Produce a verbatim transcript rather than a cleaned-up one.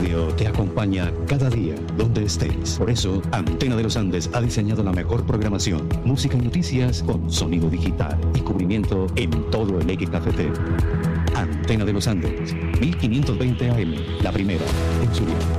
Radio te acompaña cada día, donde estés. Por eso, Antena de los Andes ha diseñado la mejor programación, música y noticias con sonido digital y cubrimiento en todo el eje cafetero. Antena de los Andes, mil quinientos veinte A M, la primera en Zulia.